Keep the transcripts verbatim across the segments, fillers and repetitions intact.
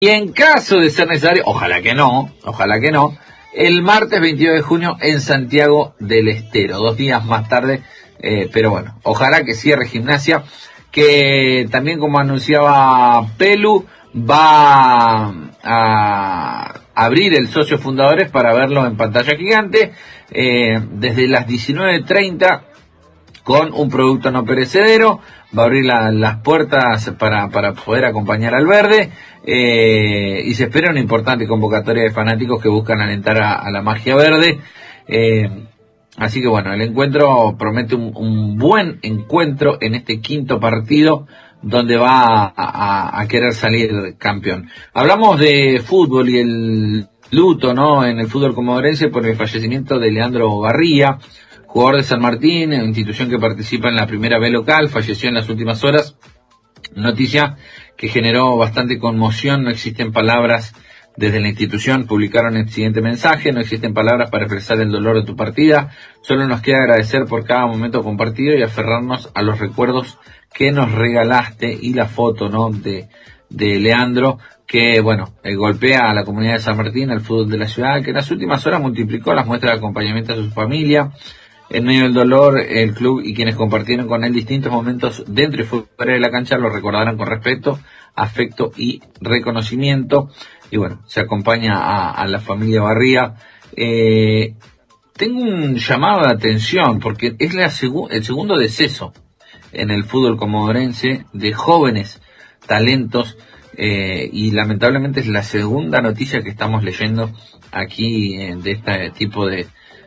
Y en caso de ser necesario, ojalá que no, ojalá que no, el martes veintidós de junio en Santiago del Estero, dos días más tarde, eh, pero bueno, ojalá que cierre Gimnasia, que también, como anunciaba Pelu, va a abrir el Socios Fundadores para verlo en pantalla gigante, eh, desde las diecinueve treinta, con un producto no perecedero. Va a abrir la, las puertas para, para poder acompañar al verde, eh, y se espera una importante convocatoria de fanáticos que buscan alentar a, a la magia verde. Eh, así que bueno, el encuentro promete un, un buen encuentro en este quinto partido, donde va a, a, a querer salir campeón. Hablamos de fútbol y el luto, ¿no?, en el fútbol comodorense por el fallecimiento de Leandro Barría, jugador de San Martín, institución que participa en la primera B local. Falleció en las últimas horas. Noticia que generó bastante conmoción. No existen palabras desde la institución. Publicaron el siguiente mensaje: no existen palabras para expresar el dolor de tu partida. Solo nos queda agradecer por cada momento compartido y aferrarnos a los recuerdos que nos regalaste. Y la foto, ¿no?, de, de Leandro, que, bueno, eh, golpea a la comunidad de San Martín, al fútbol de la ciudad, que en las últimas horas multiplicó las muestras de acompañamiento a su familia. En medio del dolor, el club y quienes compartieron con él distintos momentos dentro y fuera de la cancha lo recordarán con respeto, afecto y reconocimiento. Y bueno, se acompaña a, a la familia Barría. Eh, tengo un llamado de atención porque es la segu- el segundo deceso en el fútbol comodorense de jóvenes talentos, eh, y lamentablemente es la segunda noticia que estamos leyendo aquí, eh, de este tipo de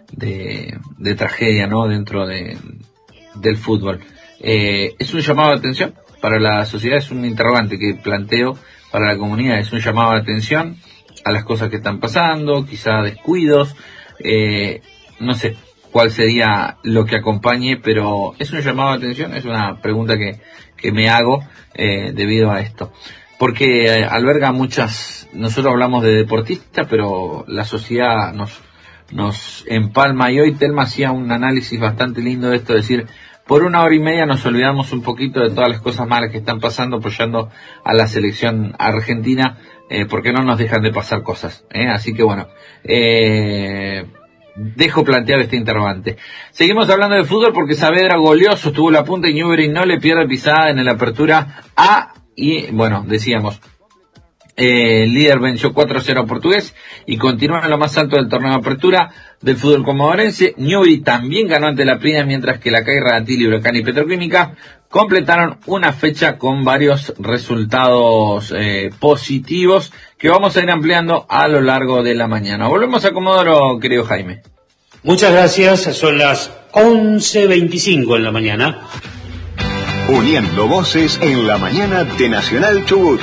De, de tragedia, ¿no?, dentro de, del fútbol. Eh, es un llamado de atención para la sociedad, es un interrogante que planteo para la comunidad, es un llamado de atención a las cosas que están pasando, quizá descuidos, eh, no sé cuál sería lo que acompañe, pero es un llamado de atención, es una pregunta que, que me hago, eh, debido a esto. Porque eh, alberga muchas, nosotros hablamos de deportistas, pero la sociedad nos nos empalma, y hoy Telma hacía un análisis bastante lindo de esto, es decir, por una hora y media nos olvidamos un poquito de todas las cosas malas que están pasando apoyando a la selección argentina, eh, porque no nos dejan de pasar cosas, ¿eh? Así que bueno, eh, dejo planteado este interrogante. Seguimos hablando de fútbol porque Saavedra goleó, sostuvo la punta y Newbery no le pierde pisada en el Apertura A, y bueno, decíamos, Eh, el líder venció cuatro a cero a Portugués y continúa en lo más alto del torneo de apertura del fútbol comodorense. Newbery también ganó ante la Prida, mientras que la C A I, Radatil, Huracán y Petroquímica completaron una fecha con varios resultados eh, positivos que vamos a ir ampliando a lo largo de la mañana. Volvemos a Comodoro, querido Jaime. Muchas gracias, son las once veinticinco en la mañana. Uniendo voces en la mañana de Nacional Chubut.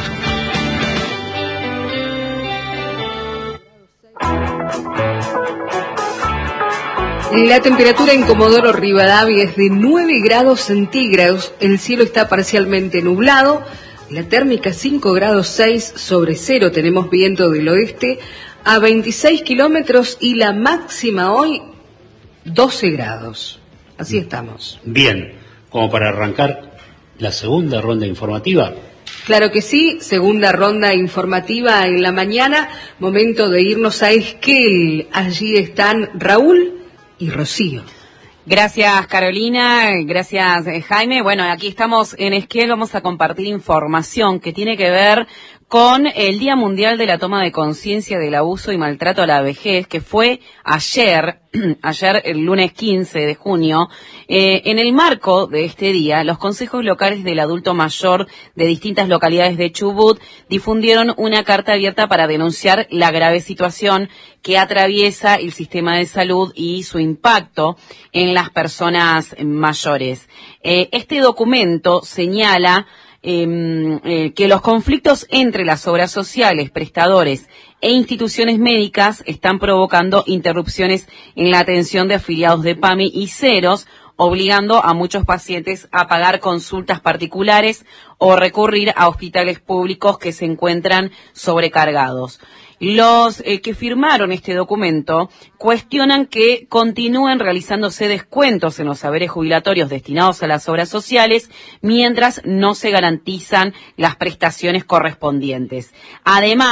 La temperatura en Comodoro Rivadavia es de nueve grados centígrados, el cielo está parcialmente nublado, la térmica cinco grados seis sobre cero, tenemos viento del oeste a veintiséis kilómetros y la máxima hoy doce grados. Así estamos. Bien, como para arrancar la segunda ronda informativa. Claro que sí, segunda ronda informativa en la mañana, momento de irnos a Esquel, allí están Raúl y Rocío. Gracias, Carolina, gracias, Jaime. Bueno, aquí estamos en Esquel, vamos a compartir información que tiene que ver con el Día Mundial de la Toma de Conciencia del Abuso y Maltrato a la Vejez, que fue ayer, ayer el lunes quince de junio. Eh, en el marco de este día, los consejos locales del adulto mayor de distintas localidades de Chubut difundieron una carta abierta para denunciar la grave situación que atraviesa el sistema de salud y su impacto en las personas mayores. Eh, este documento señala Eh, eh, que los conflictos entre las obras sociales, prestadores e instituciones médicas están provocando interrupciones en la atención de afiliados de PAMI y ceros, obligando a muchos pacientes a pagar consultas particulares o recurrir a hospitales públicos que se encuentran sobrecargados. Los eh, que firmaron este documento cuestionan que continúen realizándose descuentos en los saberes jubilatorios destinados a las obras sociales mientras no se garantizan las prestaciones correspondientes. Además,